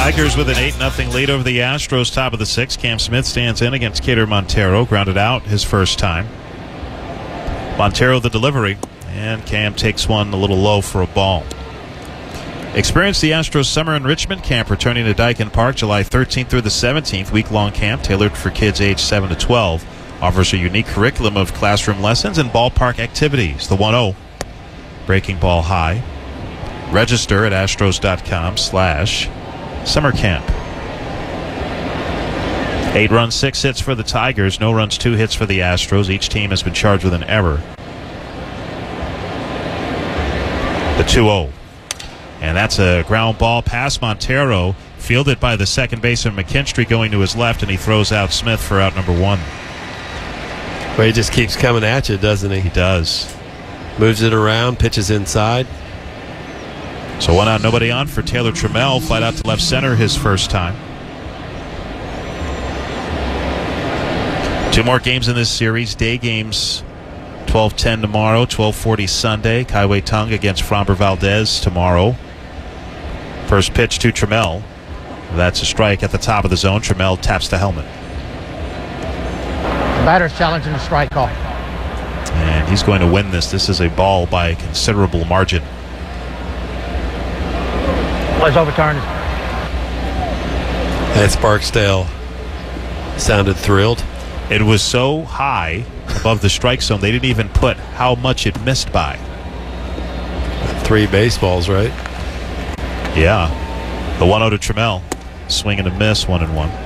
Tigers with an 8-0 lead over the Astros, top of the sixth. Cam Smith stands in against Cater Montero, grounded out his first time. Montero the delivery, and Cam takes one a little low for a ball. Experience the Astros Summer Enrichment Camp returning to Dyken Park July 13th through the 17th. Week-long camp tailored for kids aged 7 to 12. Offers a unique curriculum of classroom lessons and ballpark activities. The 1-0. Breaking ball high. Register at astros.com/summer camp. 8 runs, 6 hits for the Tigers. No runs, 2 hits for the Astros. Each team has been charged with an error. The 2-0. And that's a ground ball past Montero, fielded by the second baseman McKinstry going to his left, and he throws out Smith for out number 1. Well, he just keeps coming at you, doesn't he? He does. Moves it around, pitches inside. So 1 out, nobody on for Taylor Trammell. Flight out to left center his first time. 2 more games in this series. Day games, 12:10 tomorrow, 12:40 Sunday. Kaiwei Tung against Framber Valdez tomorrow. First pitch to Trammell. That's a strike at the top of the zone. Trammell taps the helmet. Batter's challenging the strike call. And he's going to win this. This is a ball by a considerable margin. Let's overturn it. That's Barksdale. Sounded thrilled. It was so high above the strike zone, they didn't even put how much it missed by. 3 baseballs, right? Yeah. The 1-0 to Trammell. Swing and a miss, 1-1.